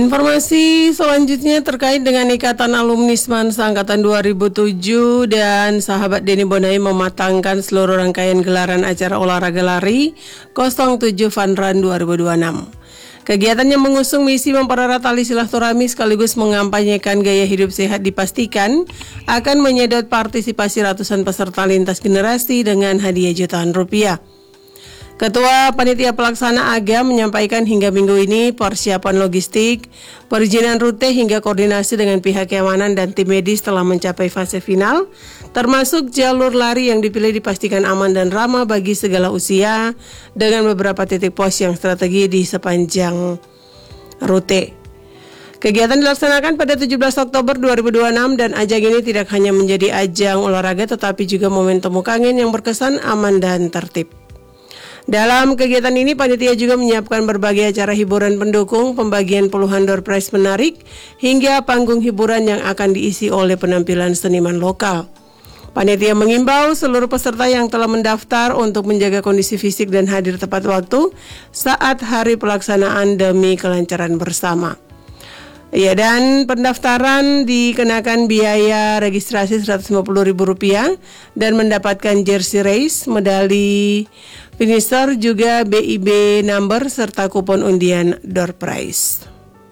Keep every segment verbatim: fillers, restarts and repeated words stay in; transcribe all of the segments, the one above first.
Informasi selanjutnya terkait dengan Ikatan Alumni Semansa Angkatan dua ribu tujuh dan sahabat Denny Bonai mematangkan seluruh rangkaian gelaran acara olahraga lari nol tujuh Fun Run dua ribu dua puluh enam. Kegiatan yang mengusung misi mempererat tali silaturahmi sekaligus mengampanyekan gaya hidup sehat dipastikan akan menyedot partisipasi ratusan peserta lintas generasi dengan hadiah jutaan rupiah. Ketua Panitia Pelaksana A G A menyampaikan hingga minggu ini persiapan logistik, perizinan rute hingga koordinasi dengan pihak keamanan dan tim medis telah mencapai fase final, termasuk jalur lari yang dipilih dipastikan aman dan ramah bagi segala usia dengan beberapa titik pos yang strategi di sepanjang rute. Kegiatan dilaksanakan pada tujuh belas Oktober dua ribu dua puluh enam dan ajang ini tidak hanya menjadi ajang olahraga tetapi juga momentum kangen yang berkesan aman dan tertib. Dalam kegiatan ini, panitia juga menyiapkan berbagai acara hiburan pendukung, pembagian puluhan door prize menarik, hingga panggung hiburan yang akan diisi oleh penampilan seniman lokal. Panitia mengimbau seluruh peserta yang telah mendaftar untuk menjaga kondisi fisik dan hadir tepat waktu saat hari pelaksanaan demi kelancaran bersama. Ya, dan pendaftaran dikenakan biaya registrasi seratus lima puluh ribu rupiah dan mendapatkan jersey race, medali finisher, juga B I B number serta kupon undian door prize.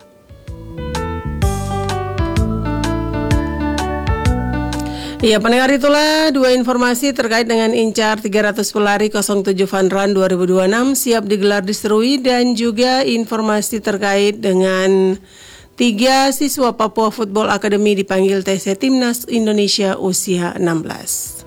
Ya, pendengar, itulah dua informasi terkait dengan incar tiga ratus pelari nol tujuh Fun Run dua ribu dua puluh enam siap digelar di Serui dan juga informasi terkait dengan tiga siswa Papua Football Academy dipanggil T C Timnas Indonesia usia enam belas.